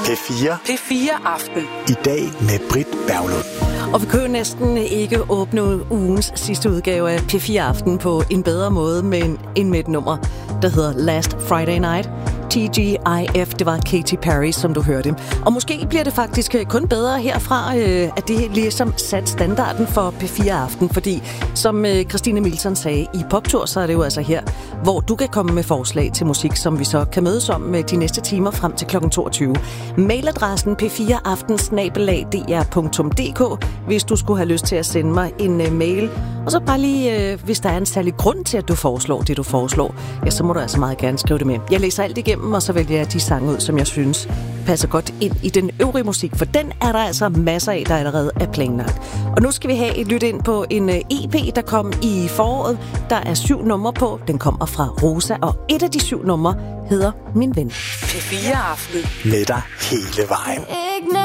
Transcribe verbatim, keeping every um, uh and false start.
P fire. P fire Aften. I dag med Britt Berglund. Og vi kan jo næsten ikke åbne ugens sidste udgave af P fire Aften på en bedre måde, men end med et nummer, der hedder Last Friday Night. T G I F, det var Katy Perry, som du hørte. Og måske bliver det faktisk kun bedre herfra, øh, at det ligesom sat standarden for P fire Aften, fordi som øh, Christine Milton sagde i Poptur, så er det jo altså her, hvor du kan komme med forslag til musik, som vi så kan mødes om med de næste timer frem til klokken toogtyve. Mailadressen p fire aften snabel-a d r punktum d k, hvis du skulle have lyst til at sende mig en øh, mail. Og så bare lige, øh, hvis der er en særlig grund til, at du foreslår det, du foreslår, ja, så må du altså meget gerne skrive det med. Jeg læser alt igennem, og så vælger jeg de sange ud, som jeg synes passer godt ind i den øvrige musik, for den er der altså masser af, der allerede er planlagt. Og nu skal vi have et lyt ind på en E P, der kom i foråret. Der er syv numre på. Den kommer fra Rosa, og et af de syv numre hedder Min Ven. P fire Aften. Med dig hele vejen.